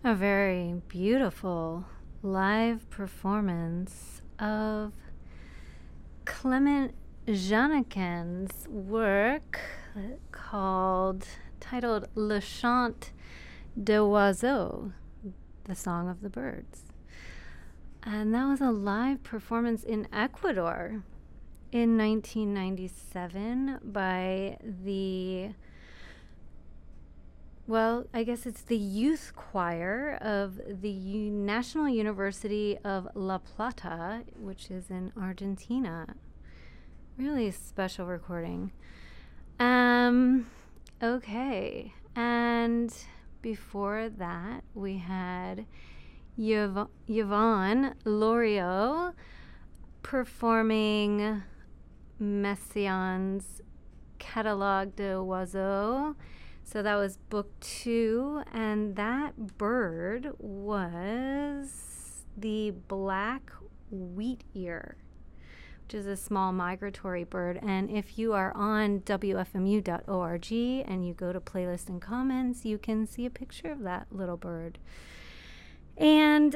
A very beautiful live performance of Clement Janikin's work titled Le Chant d'Oiseau, the Song of the Birds. And that was a live performance in Ecuador in 1997 by I guess it's the youth choir of the National University of La Plata, which is in Argentina. Really special recording. Okay. And before that, we had Yvonne Loriot performing Messiaen's Catalogue d'Oiseaux. So that was book 2, and that bird was the black wheat ear, which is a small migratory bird. And if you are on wfmu.org and you go to playlist and comments, you can see a picture of that little bird. And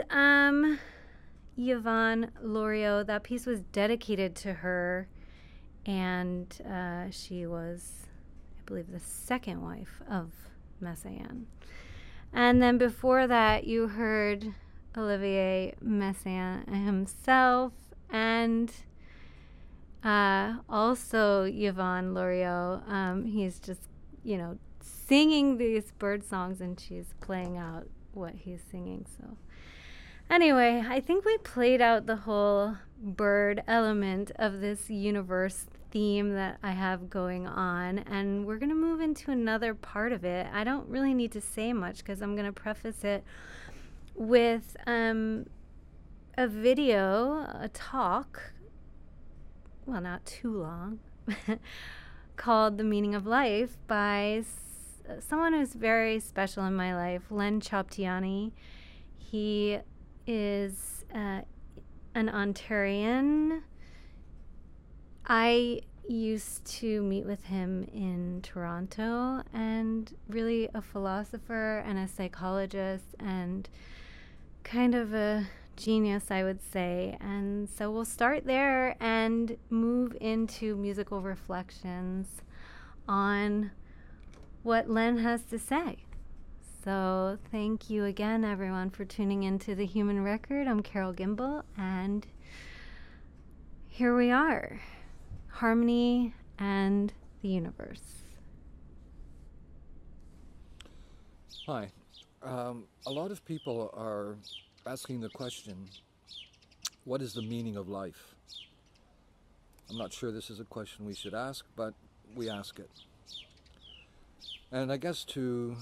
Yvonne Loriot, that piece was dedicated to her, and she was, I believe, the second wife of Messiaen. And then before that, you heard Olivier Messiaen himself, and also Yvonne Loriot. He's just, singing these bird songs, and she's playing out what he's singing. So anyway, I think we played out the whole bird element of this universe theme that I have going on, and we're going to move into another part of it. I don't really need to say much because I'm going to preface it with a video, a talk, well, not too long, called The Meaning of Life by someone who's very special in my life, Len Choptiani. He is an Ontarian. I used to meet with him in Toronto, and really a philosopher and a psychologist and kind of a genius, I would say. And so we'll start there and move into musical reflections on what Len has to say. So thank you again, everyone, for tuning into The Human Record. I'm Carol Gimbel, and here we are, harmony and the universe. Hi. A lot of people are asking the question, what is the meaning of life? I'm not sure this is a question we should ask, but we ask it. And I guess to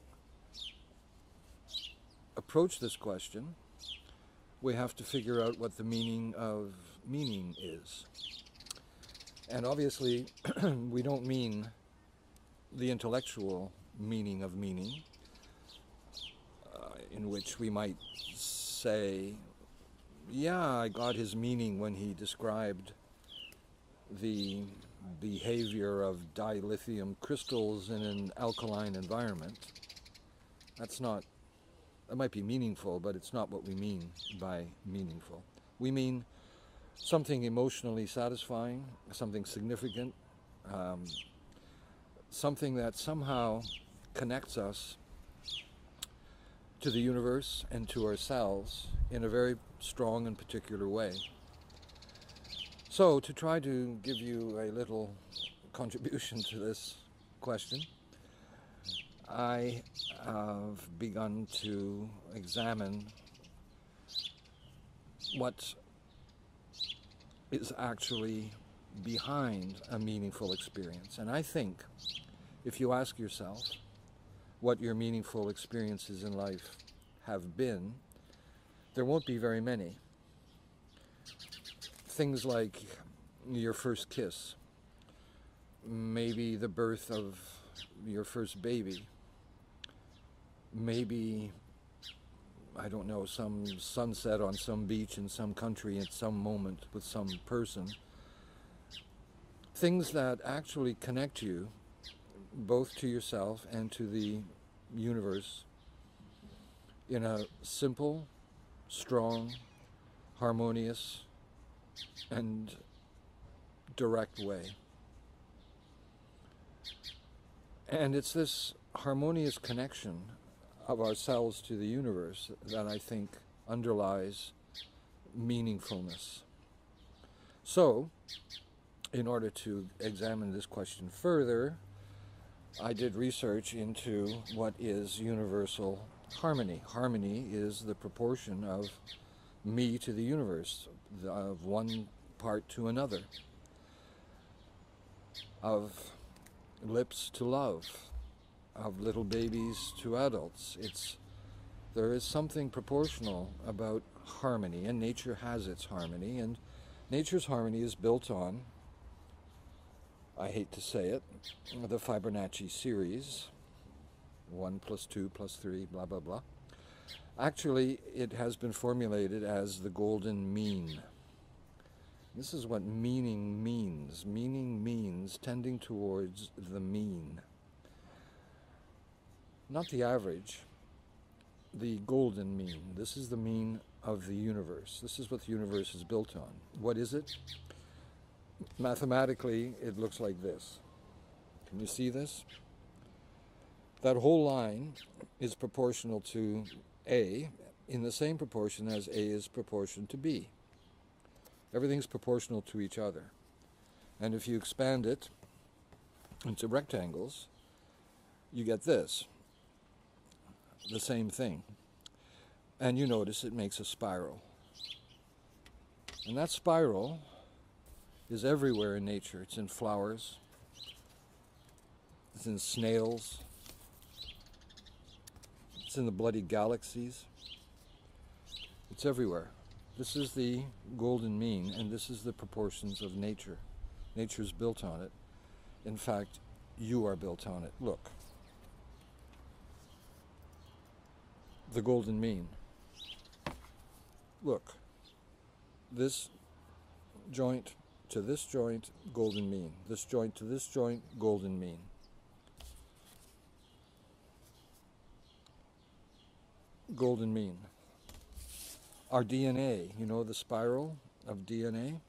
approach this question, we have to figure out what the meaning of meaning is. And obviously, we don't mean the intellectual meaning of meaning, in which we might say, yeah, I got his meaning when he described the behavior of dilithium crystals in an alkaline environment. That might be meaningful, but it's not what we mean by meaningful. We mean something emotionally satisfying, something significant, something that somehow connects us to the universe and to ourselves in a very strong and particular way. So, to try to give you a little contribution to this question, I have begun to examine what is actually behind a meaningful experience. And I think if you ask yourself what your meaningful experiences in life have been, there won't be very many. Things like your first kiss, maybe the birth of your first baby, maybe, I don't know, some sunset on some beach in some country at some moment with some person. Things that actually connect you both to yourself and to the universe in a simple, strong, harmonious, and direct way. And it's this harmonious connection of ourselves to the universe that I think underlies meaningfulness. So, in order to examine this question further, I did research into what is universal harmony. Harmony is the proportion of me to the universe, of one part to another, of lips to love, of little babies to adults. There is something proportional about harmony, and nature has its harmony, and nature's harmony is built on, I hate to say it, the Fibonacci series, 1 + 2 + 3, blah, blah, blah. Actually, it has been formulated as the golden mean. This is what meaning means. Meaning means tending towards the mean. Not the average, the golden mean. This is the mean of the universe. This is what the universe is built on. What is it? Mathematically, it looks like this. Can you see this? That whole line is proportional to A in the same proportion as A is proportion to B. Everything's proportional to each other. And if you expand it into rectangles, you get this, the same thing. And you notice it makes a spiral. And that spiral is everywhere in nature. It's in flowers, it's in snails, it's in the bloody galaxies. It's everywhere. This is the golden mean, and this is the proportions of nature. Nature's built on it. In fact, you are built on it. Look. The golden mean. Look. This joint to this joint, golden mean. This joint to this joint, golden mean. Golden mean. Our DNA, you know the spiral of DNA?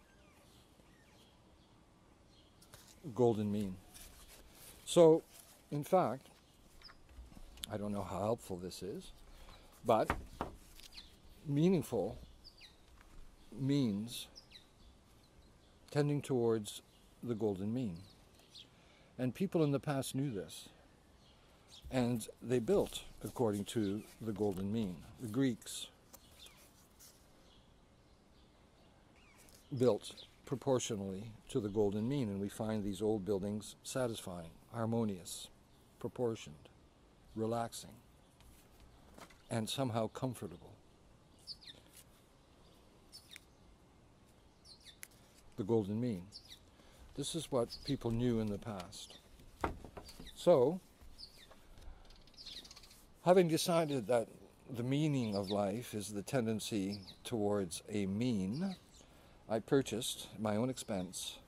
Golden mean. So, in fact, I don't know how helpful this is, but meaningful means tending towards the golden mean. And people in the past knew this. And they built according to the golden mean. The Greeks built proportionally to the golden mean, and we find these old buildings satisfying, harmonious, proportioned, relaxing, and somehow comfortable. The golden mean. This is what people knew in the past. So, having decided that the meaning of life is the tendency towards a mean, I purchased, at my own expense,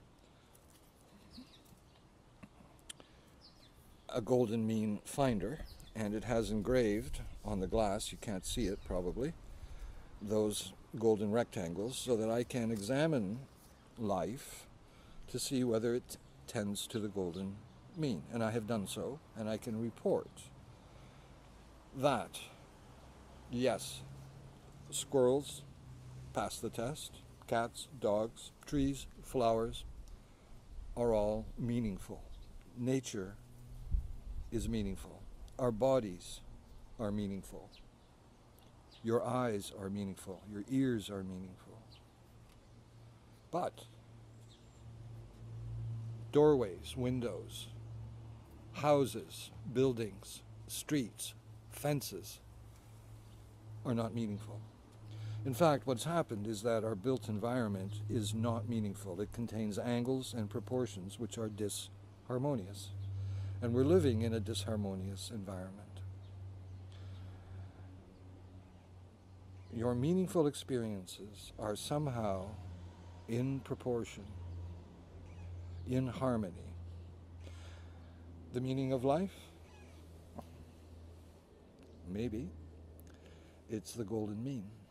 a golden mean finder, and it has engraved on the glass, you can't see it probably, those golden rectangles, so that I can examine life to see whether it tends to the golden mean. And I have done so, and I can report that, yes, squirrels pass the test, cats, dogs, trees, flowers are all meaningful. Nature is meaningful. Our bodies are meaningful. Your eyes are meaningful. Your ears are meaningful. But doorways, windows, houses, buildings, streets, fences are not meaningful. In fact, what's happened is that our built environment is not meaningful. It contains angles and proportions which are disharmonious. And we're living in a disharmonious environment. Your meaningful experiences are somehow in proportion, in harmony. The meaning of life? Maybe. it's the golden mean.